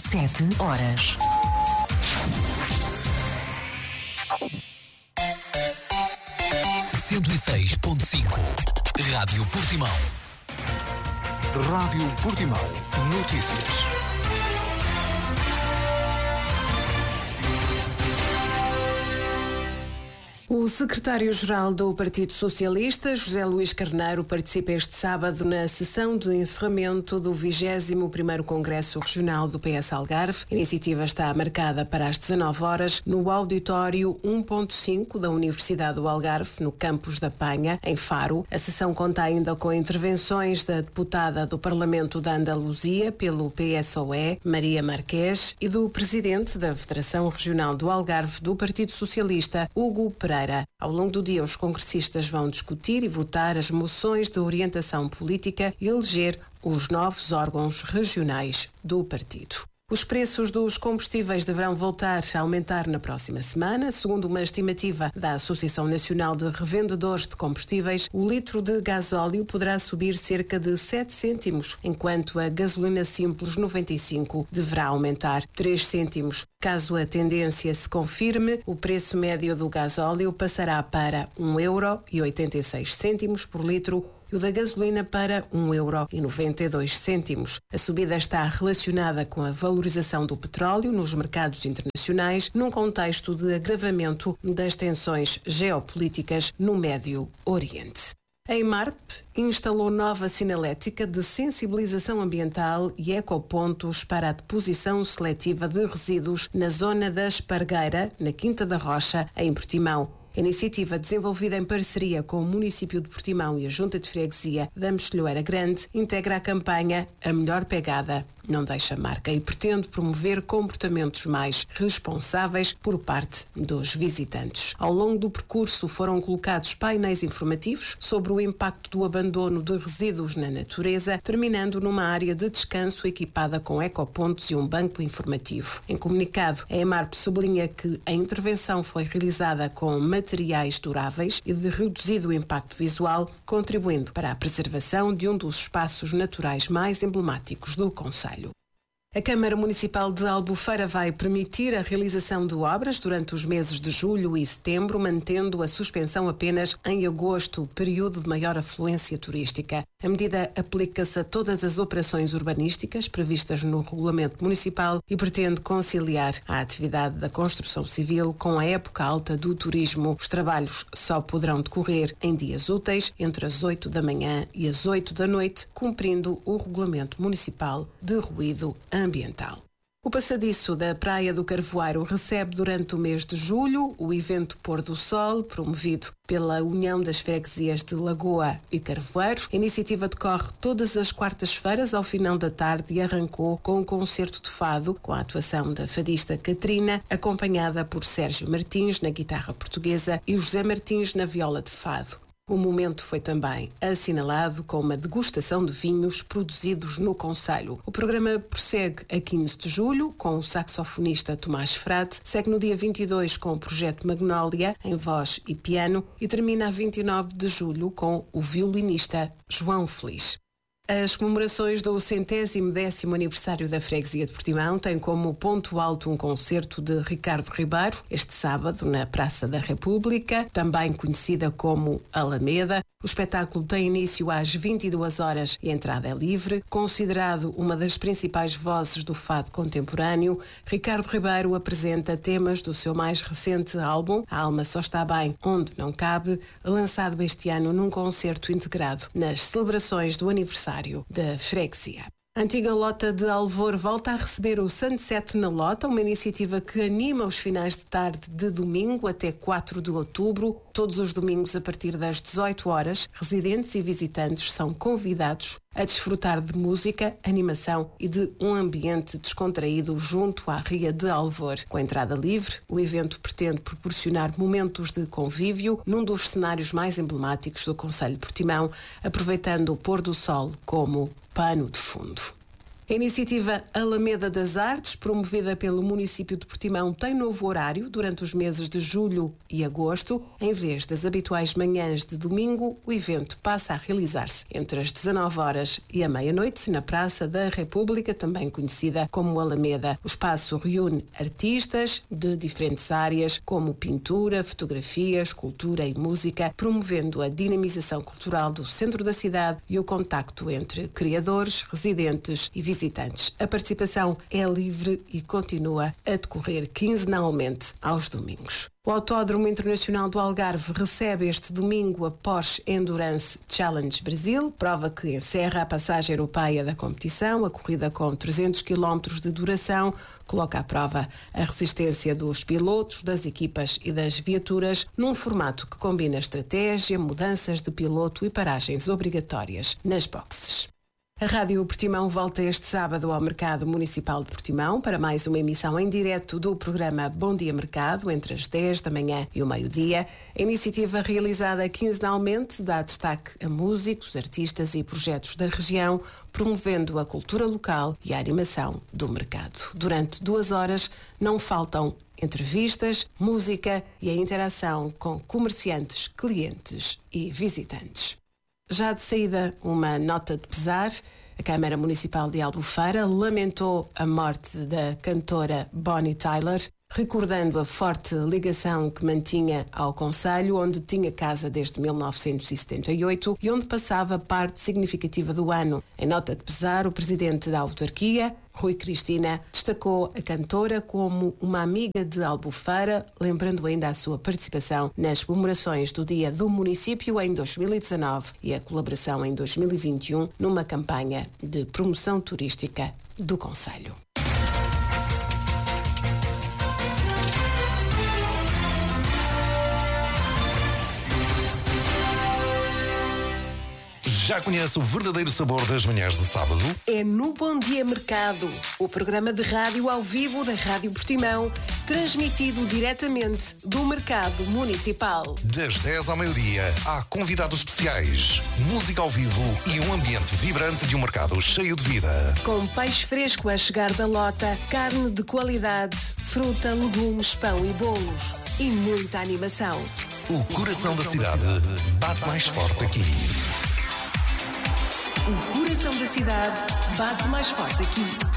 7 horas. Rádio Portimão. Rádio Portimão. Notícias. O secretário-geral do Partido Socialista, José Luís Carneiro, participa este sábado na sessão de encerramento do 21º Congresso Regional do PS Algarve. A iniciativa está marcada para as 19 horas no auditório 1.5 da Universidade do Algarve, no campus da Panha, em Faro. A sessão conta ainda com intervenções da deputada do Parlamento da Andaluzia pelo PSOE, Maria Marques, e do presidente da Federação Regional do Algarve do Partido Socialista, Hugo Pereira. Ao longo do dia, os congressistas vão discutir e votar as moções de orientação política e eleger os novos órgãos regionais do partido. Os preços dos combustíveis deverão voltar a aumentar na próxima semana. Segundo uma estimativa da Associação Nacional de Revendedores de Combustíveis, o litro de gasóleo poderá subir cerca de 7 cêntimos, enquanto a gasolina simples 95 deverá aumentar 3 cêntimos. Caso a tendência se confirme, o preço médio do gasóleo passará para €1,86 por litro, e o da gasolina para €1,92. A subida está relacionada com a valorização do petróleo nos mercados internacionais, num contexto de agravamento das tensões geopolíticas no Médio Oriente. A EMARP instalou nova sinalética de sensibilização ambiental e ecopontos para a deposição seletiva de resíduos na zona da Espargueira, na Quinta da Rocha, em Portimão. A iniciativa, desenvolvida em parceria com o município de Portimão e a Junta de Freguesia da Mexilhoeira Grande, integra a campanha A Melhor Pegada Não Deixa Marca e pretende promover comportamentos mais responsáveis por parte dos visitantes. Ao longo do percurso foram colocados painéis informativos sobre o impacto do abandono de resíduos na natureza, terminando numa área de descanso equipada com ecopontos e um banco informativo. Em comunicado, a EMARP sublinha que a intervenção foi realizada com materiais duráveis e de reduzido impacto visual, contribuindo para a preservação de um dos espaços naturais mais emblemáticos do concelho. A Câmara Municipal de Albufeira vai permitir a realização de obras durante os meses de julho e setembro, mantendo a suspensão apenas em agosto, período de maior afluência turística. A medida aplica-se a todas as operações urbanísticas previstas no Regulamento Municipal e pretende conciliar a atividade da construção civil com a época alta do turismo. Os trabalhos só poderão decorrer em dias úteis, entre as 8 da manhã e as 8 da noite, cumprindo o Regulamento Municipal de Ruído Ambiental. O passadiço da Praia do Carvoeiro recebe durante o mês de julho o evento Pôr do Sol, promovido pela União das Freguesias de Lagoa e Carvoeiro. A iniciativa decorre todas as quartas-feiras ao final da tarde e arrancou com um concerto de fado com a atuação da fadista Catarina, acompanhada por Sérgio Martins na guitarra portuguesa e José Martins na viola de fado. O momento foi também assinalado com uma degustação de vinhos produzidos no concelho. O programa prossegue a 15 de julho com o saxofonista Tomás Frade, segue no dia 22 com o projeto Magnólia, em voz e piano, e termina a 29 de julho com o violinista João Feliz. As comemorações do 110º aniversário da Freguesia de Portimão têm como ponto alto um concerto de Ricardo Ribeiro, este sábado na Praça da República, também conhecida como Alameda. O espetáculo tem início às 22 horas e a entrada é livre. Considerado uma das principais vozes do fado contemporâneo, Ricardo Ribeiro apresenta temas do seu mais recente álbum, A Alma Só Está Bem Onde Não Cabe, lançado este ano num concerto integrado nas celebrações do aniversário da Freguesia. A antiga Lota de Alvor volta a receber o Sunset na Lota, uma iniciativa que anima os finais de tarde de domingo até 4 de outubro. Todos os domingos, a partir das 18 horas, residentes e visitantes são convidados a desfrutar de música, animação e de um ambiente descontraído junto à Ria de Alvor. Com entrada livre, o evento pretende proporcionar momentos de convívio num dos cenários mais emblemáticos do concelho de Portimão, aproveitando o pôr do sol como pano de fundo. A iniciativa Alameda das Artes, promovida pelo município de Portimão, tem novo horário durante os meses de julho e agosto. Em vez das habituais manhãs de domingo, o evento passa a realizar-se entre as 19 horas e a meia-noite na Praça da República, também conhecida como Alameda. O espaço reúne artistas de diferentes áreas, como pintura, fotografia, escultura e música, promovendo a dinamização cultural do centro da cidade e o contacto entre criadores, residentes e visitantes. A participação é livre e continua a decorrer quinzenalmente aos domingos. O Autódromo Internacional do Algarve recebe este domingo a Porsche Endurance Challenge Brasil, prova que encerra a passagem europeia da competição. A corrida com 300 km de duração coloca à prova a resistência dos pilotos, das equipas e das viaturas num formato que combina estratégia, mudanças de piloto e paragens obrigatórias nas boxes. A Rádio Portimão volta este sábado ao Mercado Municipal de Portimão para mais uma emissão em direto do programa Bom Dia Mercado, entre as 10 da manhã e o meio-dia. A iniciativa realizada quinzenalmente dá destaque a músicos, artistas e projetos da região, promovendo a cultura local e a animação do mercado. Durante 2 horas não faltam entrevistas, música e a interação com comerciantes, clientes e visitantes. Já de saída, uma nota de pesar. A Câmara Municipal de Albufeira lamentou a morte da cantora Bonnie Tyler, recordando a forte ligação que mantinha ao concelho, onde tinha casa desde 1978 e onde passava parte significativa do ano. Em nota de pesar, o presidente da autarquia, Rui Cristina, destacou a cantora como uma amiga de Albufeira, lembrando ainda a sua participação nas comemorações do Dia do Município em 2019 e a colaboração em 2021 numa campanha de promoção turística do concelho. Já conhece o verdadeiro sabor das manhãs de sábado? É no Bom Dia Mercado, o programa de rádio ao vivo da Rádio Portimão, transmitido diretamente do Mercado Municipal. Das 10 ao meio-dia, há convidados especiais, música ao vivo e um ambiente vibrante de um mercado cheio de vida. Com peixe fresco a chegar da lota, carne de qualidade, fruta, legumes, pão e bolos e muita animação. O coração da cidade bate mais forte aqui. O coração da cidade bate mais forte aqui.